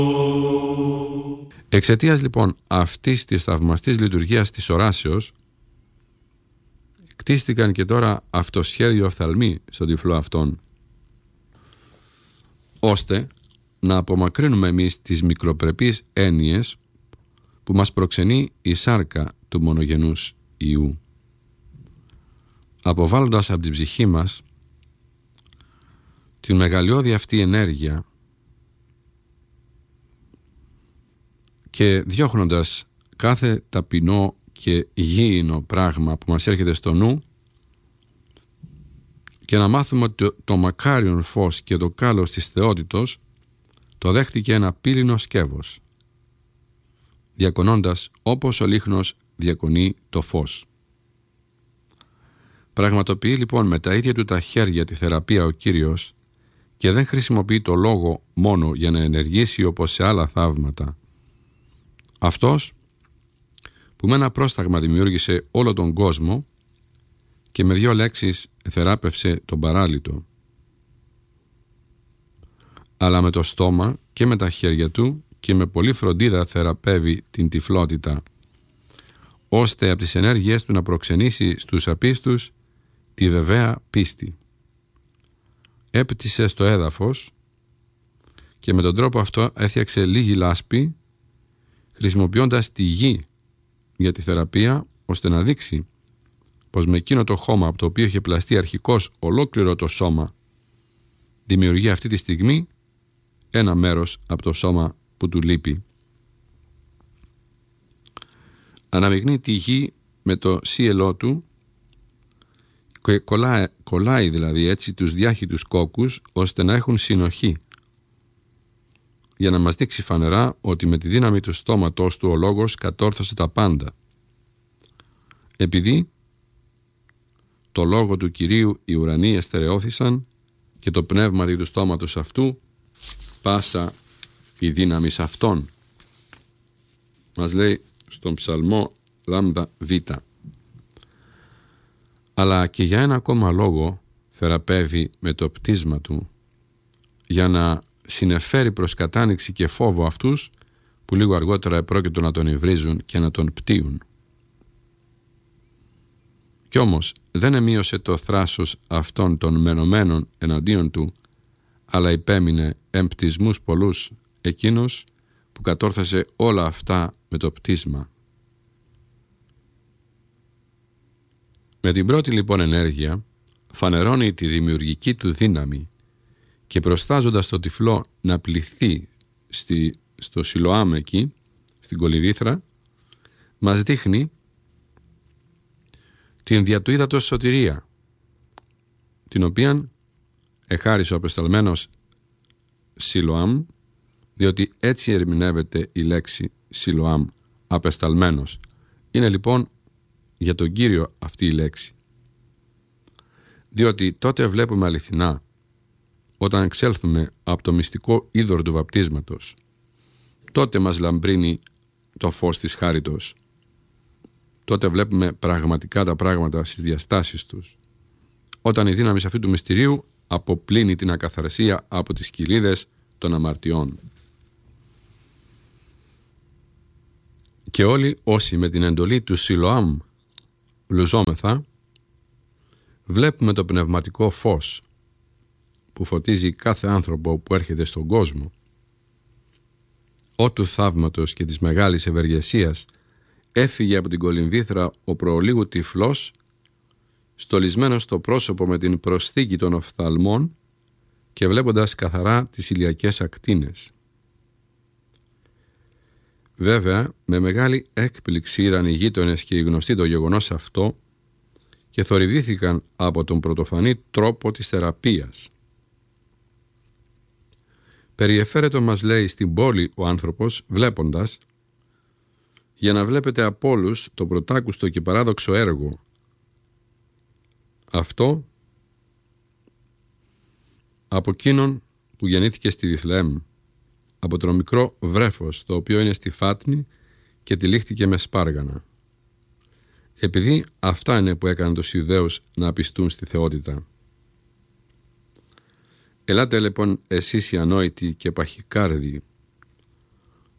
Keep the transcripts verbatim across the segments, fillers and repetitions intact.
Εξαιτίας λοιπόν αυτής της θαυμαστής λειτουργίας της οράσεως, κτίστηκαν και τώρα αυτοσχέδιο οφθαλμοί στον τυφλό αυτόν, ώστε να απομακρύνουμε εμείς τις μικροπρεπείς έννοιες που μας προξενεί η σάρκα του μονογενούς Υιού, αποβάλλοντας από την ψυχή μας την μεγαλειώδη αυτή ενέργεια και διώχνοντας κάθε ταπεινό και γήινο πράγμα που μας έρχεται στο νου, και να μάθουμε ότι το, το μακάριον φως και το κάλος της θεότητος το δέχτηκε ένα πύληνο σκεύος, διακονώντας όπως ο λίχνος διακονεί το φως. Πραγματοποιεί λοιπόν με τα ίδια του τα χέρια τη θεραπεία ο Κύριος και δεν χρησιμοποιεί το λόγο μόνο για να ενεργήσει όπως σε άλλα θαύματα. Αυτός που με ένα πρόσταγμα δημιούργησε όλο τον κόσμο και με δύο λέξεις θεράπευσε τον παράλυτο, αλλά με το στόμα και με τα χέρια του και με πολλή φροντίδα θεραπεύει την τυφλότητα, ώστε από τις ενέργειές του να προξενήσει στους απίστους τη βεβαία πίστη. Έπτυσε στο έδαφος και με τον τρόπο αυτό έφτιαξε λίγη λάσπη, χρησιμοποιώντας τη γη για τη θεραπεία, ώστε να δείξει πως με εκείνο το χώμα από το οποίο είχε πλαστεί αρχικώς ολόκληρο το σώμα, δημιουργεί αυτή τη στιγμή ένα μέρος από το σώμα που του λείπει. Αναμειγνύει τη γη με το σύελό του και κολλάει, κολλάει δηλαδή έτσι τους διάχυτους κόκκους ώστε να έχουν συνοχή, για να μας δείξει φανερά ότι με τη δύναμη του στόματος του ο λόγος κατόρθωσε τα πάντα. Επειδή το λόγο του Κυρίου οι ουρανοί εστερεώθησαν και το πνεύμα του στόματος αυτού πάσα η δύναμη σε αυτόν. Μας λέει στον ψαλμό λάμδα β. Αλλά και για ένα ακόμα λόγο θεραπεύει με το πτίσμα του, για να συνεφέρει προς κατάνοιξη και φόβο αυτούς που λίγο αργότερα επρόκειτο να τον υβρίζουν και να τον πτύουν. Κι όμως δεν εμείωσε το θράσος αυτών των μενωμένων εναντίον του, αλλά υπέμεινε εμπτισμούς πολλούς εκείνος που κατόρθωσε όλα αυτά με το πτίσμα. Με την πρώτη λοιπόν ενέργεια φανερώνει τη δημιουργική του δύναμη και προστάζοντας το τυφλό να πληθεί στη, στο Σιλοάμ εκεί, στην κολυμβήθρα, μας δείχνει την δια του ύδατος σωτηρία, την οποία εχάρισε ο απεσταλμένος Σιλοάμ, διότι έτσι ερμηνεύεται η λέξη Σιλοάμ, απεσταλμένος. Είναι λοιπόν για τον Κύριο αυτή η λέξη. Διότι τότε βλέπουμε αληθινά, όταν εξέλθουμε από το μυστικό είδωρ του βαπτίσματος, τότε μας λαμπρύνει το φως της χάριτος. Τότε βλέπουμε πραγματικά τα πράγματα στις διαστάσεις τους. Όταν η δύναμη αυτού του μυστηρίου αποπλύνει την ακαθαρσία από τις κοιλίδες των αμαρτιών. Και όλοι όσοι με την εντολή του Σιλοάμ λουζόμεθα, βλέπουμε το πνευματικό φως που φωτίζει κάθε άνθρωπο που έρχεται στον κόσμο. Ό του θαύματος και της μεγάλης ευεργεσίας έφυγε από την κολυμβήθρα ο προολίγου τυφλός, στολισμένος στο πρόσωπο με την προσθήκη των οφθαλμών και βλέποντας καθαρά τις ηλιακές ακτίνες. Βέβαια, με μεγάλη έκπληξη είδαν οι γείτονες και οι γνωστοί το γεγονός αυτό και θορυβήθηκαν από τον πρωτοφανή τρόπο της θεραπείας. Περιεφέρετο μας λέει στην πόλη ο άνθρωπος βλέποντας, για να βλέπετε από όλους το πρωτάκουστο και παράδοξο έργο. Αυτό από εκείνον που γεννήθηκε στη Βιθλεέμ, από το μικρό βρέφος το οποίο είναι στη Φάτνη και τυλίχτηκε με σπάργανα. Επειδή αυτά είναι που έκαναν τους Ιουδαίους να πιστούν στη θεότητα. Ελάτε λοιπόν εσείς οι ανόητοι και παχυκάρδιοι,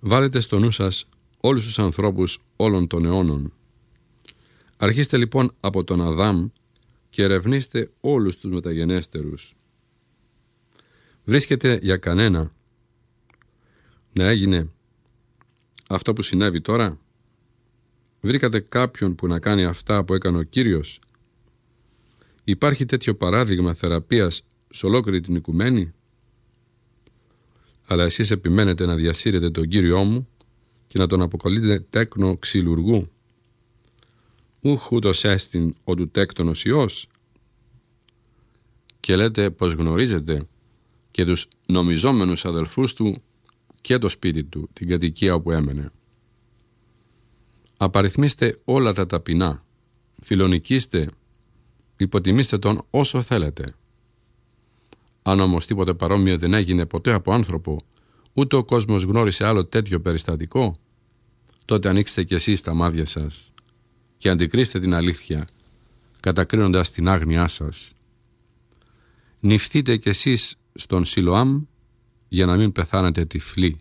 βάλετε στο νου σας όλους τους ανθρώπους όλων των αιώνων. Αρχίστε λοιπόν από τον Αδάμ και ερευνήστε όλους τους μεταγενέστερους. Βρίσκεται για κανένα να έγινε αυτό που συνέβη τώρα? Βρήκατε κάποιον που να κάνει αυτά που έκανε ο Κύριος? Υπάρχει τέτοιο παράδειγμα θεραπείας σε ολόκληρη την οικουμένη? Αλλά εσείς επιμένετε να διασύρετε τον Κύριό μου και να τον αποκαλείτε τέκνο ξυλουργού. Ούχ ούτως έστιν ο του τέκτονος Υιός. Και λέτε πως γνωρίζετε και τους νομιζόμενους αδελφούς του και το σπίτι του, την κατοικία όπου έμενε. Απαριθμίστε όλα τα ταπεινά, φιλονικήστε, υποτιμήστε τον όσο θέλετε. Αν όμως τίποτε παρόμοιο δεν έγινε ποτέ από άνθρωπο, ούτε ο κόσμος γνώρισε άλλο τέτοιο περιστατικό, τότε ανοίξτε κι εσείς τα μάτια σας και αντικρίστε την αλήθεια, κατακρίνοντας την άγνοιά σας. Νηφθείτε κι εσείς στον Σιλοάμ για να μην πεθάνετε τυφλοί.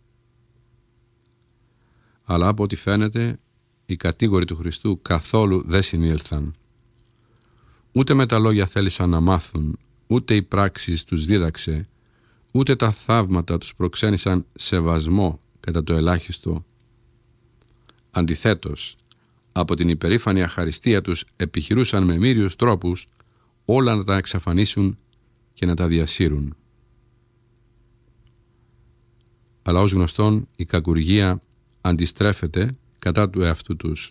Αλλά από ό,τι φαίνεται, οι κατήγοροι του Χριστού καθόλου δεν συνήλθαν. Ούτε με τα λόγια θέλησαν να μάθουν, ούτε οι πράξεις τους δίδαξε, ούτε τα θαύματα τους προξένησαν σεβασμό κατά το ελάχιστο. Αντιθέτως, από την υπερήφανη αχαριστία τους επιχειρούσαν με μύριους τρόπους όλα να τα εξαφανίσουν και να τα διασύρουν. Αλλά ως γνωστόν η κακουργία αντιστρέφεται κατά του εαυτού τους.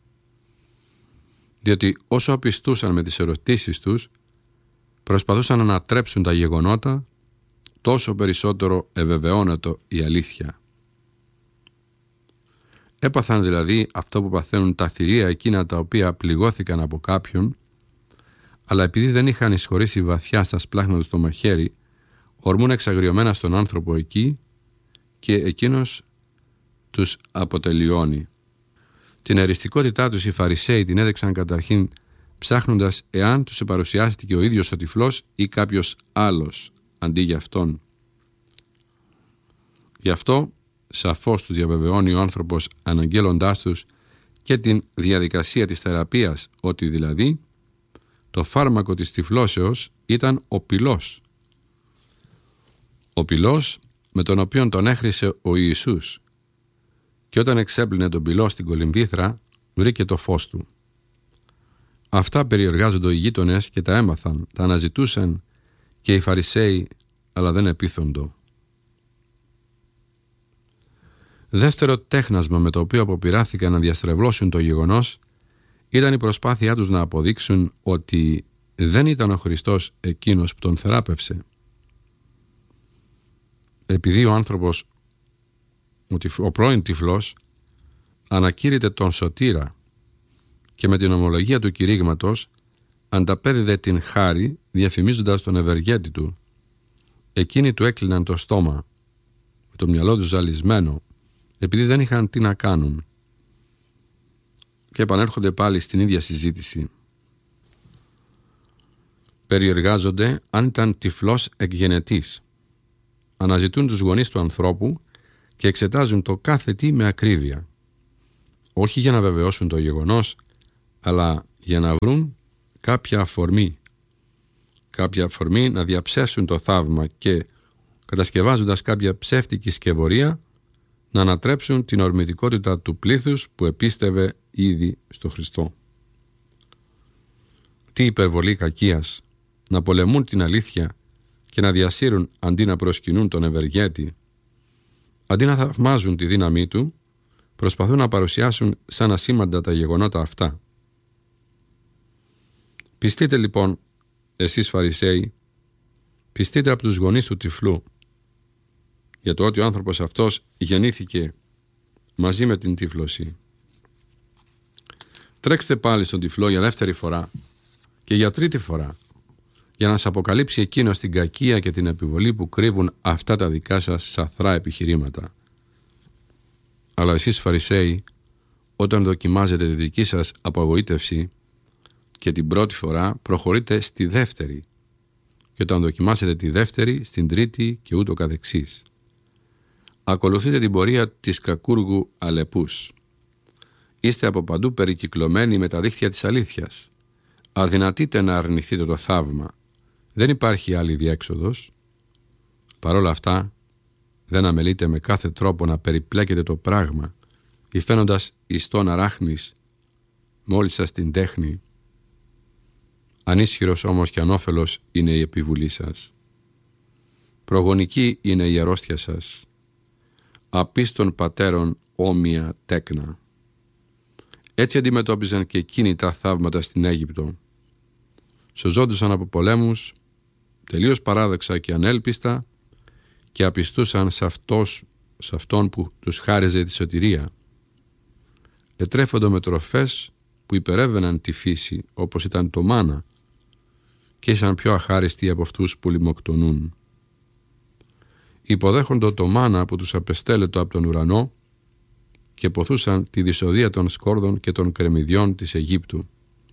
Διότι όσο απιστούσαν με τις ερωτήσεις τους, προσπαθούσαν να ανατρέψουν τα γεγονότα, τόσο περισσότερο ευεβαιώνεται η αλήθεια. Έπαθαν δηλαδή αυτό που παθαίνουν τα θηρία εκείνα τα οποία πληγώθηκαν από κάποιον, αλλά επειδή δεν είχαν εισχωρήσει βαθιά στα σπλάχνα τους το μαχαίρι, ορμούν εξαγριωμένα στον άνθρωπο εκεί και εκείνος τους αποτελειώνει. Την εριστικότητά τους οι Φαρισαίοι την έδειξαν καταρχήν ψάχνοντας εάν τους επαρουσιάστηκε ο ίδιος ο τυφλός ή κάποιος άλλος αντί για αυτόν. Γι' αυτό σαφώς τους διαβεβαιώνει ο άνθρωπος αναγγέλλοντάς τους και την διαδικασία της θεραπείας, ότι δηλαδή το φάρμακο της τυφλώσεως ήταν ο πυλός. Ο πυλός με τον οποίο τον έχρισε ο Ιησούς, και όταν εξέπλυνε τον πυλό στην κολυμβήθρα βρήκε το φως του. Αυτά περιεργάζονται οι γείτονες και τα έμαθαν, τα αναζητούσαν και οι Φαρισαίοι, αλλά δεν επίθοντο. Δεύτερο τέχνασμα με το οποίο αποπειράθηκαν να διαστρεβλώσουν το γεγονός ήταν η προσπάθειά τους να αποδείξουν ότι δεν ήταν ο Χριστός εκείνος που τον θεράπευσε. Επειδή ο άνθρωπος, ο πρώην τυφλός, ανακήρυτε τον σωτήρα και με την ομολογία του κηρύγματος ανταπέδιδε την χάρη διαφημίζοντας τον ευεργέτη του, εκείνοι του έκλειναν το στόμα με το μυαλό τους ζαλισμένο, επειδή δεν είχαν τι να κάνουν, και επανέρχονται πάλι στην ίδια συζήτηση. Περιεργάζονται αν ήταν τυφλός εκγενετής. Αναζητούν τους γονείς του ανθρώπου και εξετάζουν το κάθε τι με ακρίβεια, όχι για να βεβαιώσουν το γεγονός, αλλά για να βρουν κάποια αφορμή, κάποια αφορμή να διαψεύσουν το θαύμα και, κατασκευάζοντας κάποια ψεύτικη σκευωρία, να ανατρέψουν την ορμητικότητα του πλήθους που επίστευε ήδη στο Χριστό. Τι υπερβολή κακίας, να πολεμούν την αλήθεια και να διασύρουν αντί να προσκυνούν τον ευεργέτη. Αντί να θαυμάζουν τη δύναμή του, προσπαθούν να παρουσιάσουν σαν ασήμαντα τα γεγονότα αυτά. Πιστείτε λοιπόν, εσείς Φαρισαίοι, πιστείτε από τους γονείς του τυφλού, για το ότι ο άνθρωπος αυτός γεννήθηκε μαζί με την τύφλωση. Τρέξτε πάλι στον τυφλό για δεύτερη φορά και για τρίτη φορά, για να σας αποκαλύψει εκείνος την κακία και την επιβολή που κρύβουν αυτά τα δικά σας σαθρά επιχειρήματα. Αλλά εσείς Φαρισαίοι, όταν δοκιμάζετε τη δική σας απογοήτευση και την πρώτη φορά, προχωρείτε στη δεύτερη, και όταν δοκιμάσετε τη δεύτερη, στην τρίτη και ούτω καθεξής. ακολουθείτε την πορεία της κακούργου Αλεπούς. Είστε από παντού περικυκλωμένοι με τα δίχτυα της αλήθειας. Αδυνατείτε να αρνηθείτε το θαύμα. Δεν υπάρχει άλλη διέξοδος. Παρ' όλα αυτά, δεν αμελείτε με κάθε τρόπο να περιπλέκετε το πράγμα, υφαίνοντας ιστόν αράχνης μόλις σας την τέχνη. Ανίσχυρος όμως και ανώφελος είναι η επιβουλή σας. Προγονική είναι η αρρώστια σας. Απίστων πατέρων όμοια τέκνα. Έτσι αντιμετώπιζαν και εκείνοι τα θαύματα στην Αίγυπτο. Σωζόντουσαν από πολέμους, τελείως παράδοξα και ανέλπιστα, και απιστούσαν σε, αυτός, σε αυτόν που τους χάριζε τη σωτηρία. Ετρέφοντο με τροφές που υπερεύαιναν τη φύση, όπως ήταν το μάνα, και ήσαν πιο αχάριστοι από αυτούς που λιμοκτονούν. Υποδέχοντο το μάνα που τους απεστέλετο από τον ουρανό και ποθούσαν τη δυσοδεία των σκόρδων και των κρεμμυδιών της Αιγύπτου.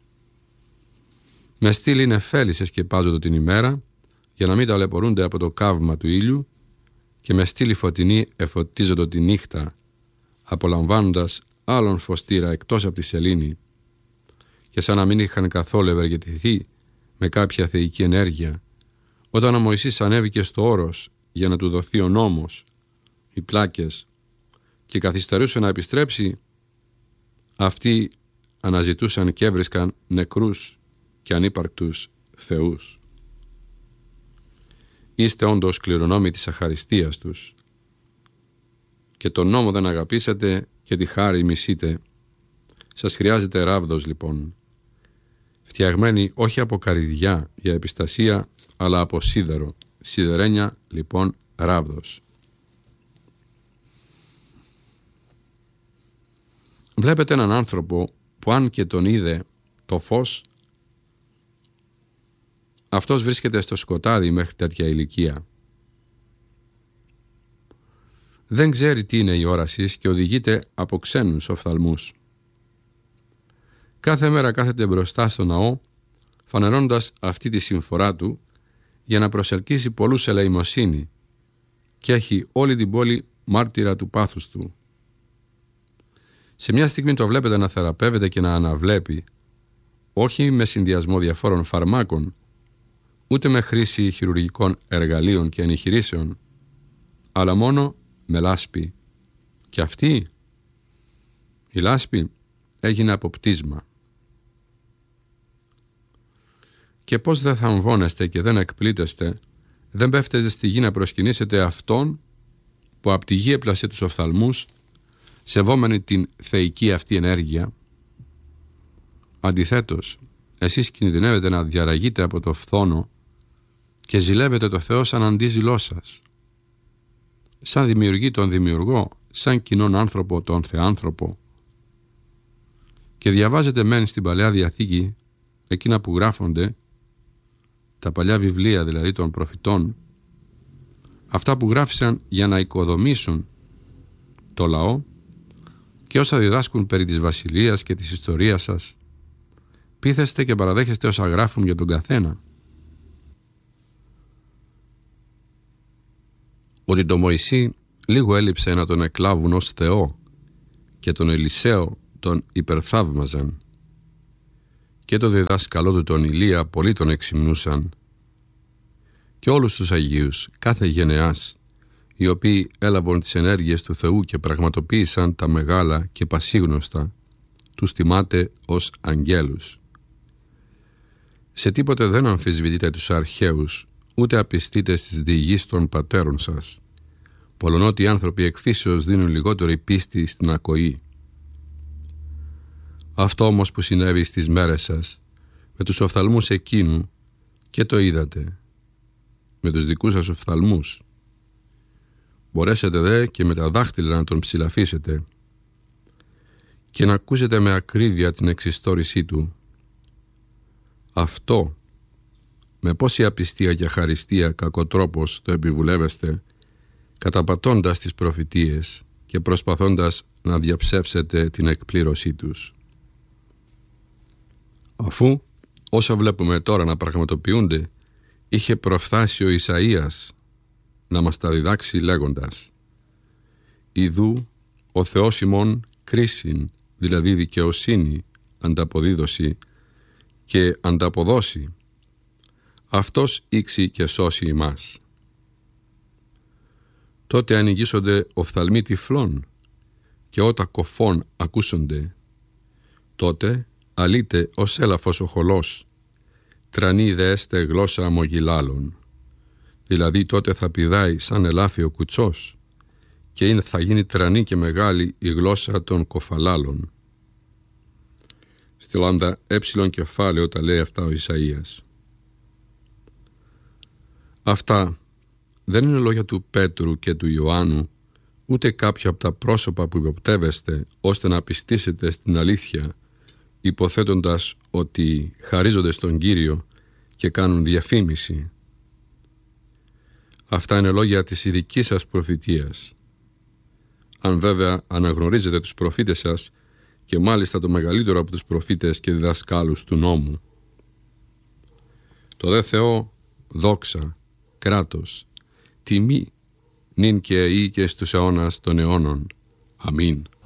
Με στήλη νεφέλης σκεπάζονται την ημέρα για να μην ταλαιπωρούνται από το καύμα του ήλιου, και με στήλη φωτεινή εφωτίζονται τη νύχτα, απολαμβάνοντας άλλον φωστήρα εκτός από τη σελήνη, και σαν να μην είχαν καθόλου ευεργετηθεί με κάποια θεϊκή ενέργεια, όταν ο Μωυσής ανέβηκε στο όρος για να του δοθεί ο νόμος, οι πλάκες, και καθυστερούσε να επιστρέψει, αυτοί αναζητούσαν και έβρισκαν νεκρούς και ανύπαρκτους θεούς. Είστε όντως κληρονόμοι της αχαριστίας τους, και τον νόμο δεν αγαπήσατε και τη χάρη μισείτε. Σας χρειάζεται ράβδος λοιπόν, φτιαγμένη όχι από καρυδιά για επιστασία, αλλά από σίδερο. Σιδερένια λοιπόν ράβδος. Βλέπετε έναν άνθρωπο που αν και τον είδε το φως, αυτός βρίσκεται στο σκοτάδι μέχρι τέτοια ηλικία. Δεν ξέρει τι είναι η όραση και οδηγείται από ξένους οφθαλμούς. Κάθε μέρα κάθεται μπροστά στο ναό, φανερώνοντας αυτή τη συμφορά του για να προσελκύσει πολλούς ελεημοσύνη, και έχει όλη την πόλη μάρτυρα του πάθους του. Σε μια στιγμή το βλέπετε να θεραπεύεται και να αναβλέπει, όχι με συνδυασμό διαφόρων φαρμάκων, ούτε με χρήση χειρουργικών εργαλείων και εγχειρήσεων, αλλά μόνο με λάσπη. Και αυτή η λάσπη έγινε από πτίσμα. Και πώς δεν θαμβώνεστε και δεν εκπλήτεστε, δεν πέφτετε στη γη να προσκυνήσετε αυτόν που από τη γη έπλασε τους οφθαλμούς, σεβόμενοι την θεϊκή αυτή ενέργεια. Αντιθέτως, εσείς κινδυνεύετε να διαραγείτε από το φθόνο και ζηλεύετε το Θεό σαν αντίζηλό σας. Σαν δημιουργεί τον δημιουργό, σαν κοινόν άνθρωπο τον θεάνθρωπο. Και διαβάζετε μεν στην Παλαιά Διαθήκη εκείνα που γράφονται, τα παλιά βιβλία δηλαδή των προφητών, αυτά που γράφησαν για να οικοδομήσουν το λαό, και όσα διδάσκουν περί της βασιλείας και της ιστορίας σας, πείθεστε και παραδέχεστε όσα γράφουν για τον καθένα. Ότι το Μωυσή λίγο έλειψε να τον εκλάβουν ως Θεό και τον Ελισαίο τον υπερθαύμαζαν, και το διδάσκαλό του τον Ηλία πολλοί τον εξυμνούσαν, και όλους τους Αγίους κάθε γενεάς, οι οποίοι έλαβαν τις ενέργειες του Θεού και πραγματοποίησαν τα μεγάλα και πασίγνωστα, τους τιμάτε ως αγγέλους. Σε τίποτε δεν αμφισβητείτε τους αρχαίους, ούτε απιστείτε στις διηγήσεις των πατέρων σας, πολλονότι οι άνθρωποι εκ φύσεως δίνουν λιγότερη πίστη στην ακοή. Αυτό όμως που συνέβη στις μέρες σας, με τους οφθαλμούς εκείνου, και το είδατε, με τους δικούς σας οφθαλμούς. Μπορέσετε δε και με τα δάχτυλα να τον ψηλαφίσετε και να ακούσετε με ακρίβεια την εξιστόρησή του. Αυτό, με πόση απιστία και αχαριστία κακοτρόπως το επιβουλεύεστε, καταπατώντας τις προφητείες και προσπαθώντας να διαψεύσετε την εκπλήρωσή τους. Αφού όσα βλέπουμε τώρα να πραγματοποιούνται, είχε προφθάσει ο Ισαΐας να μας τα διδάξει λέγοντας: ιδού ο Θεός ημών κρίσιν, δηλαδή δικαιοσύνη, ανταποδίδωση και ανταποδώσει. Αυτός ήξει και σώσει ημάς. Τότε ανοιγήσονται οφθαλμοί τυφλών και ότα κοφών ακούσονται. Τότε αλείται ως έλαφος ο χολός, τρανή δε έστε γλώσσα μογιλάλων. Δηλαδή τότε θα πηδάει σαν ελάφι ο κουτσός και είναι, θα γίνει τρανή και μεγάλη η γλώσσα των κοφαλάλων. Στη λάμδα έψιλον κεφάλαιο τα λέει αυτά ο Ισαΐας. Αυτά δεν είναι λόγια του Πέτρου και του Ιωάννου, ούτε κάποιο από τα πρόσωπα που υποπτεύεστε ώστε να πιστήσετε στην αλήθεια, υποθέτοντας ότι χαρίζονται στον Κύριο και κάνουν διαφήμιση. Αυτά είναι λόγια της ειδικής σας προφητείας. Αν βέβαια αναγνωρίζετε τους προφήτες σας και μάλιστα το μεγαλύτερο από τους προφήτες και διδασκάλους του νόμου. Το δε Θεό δόξα, κράτος, τιμή, νυν και αεί και στους αιώνας των αιώνων. Αμήν.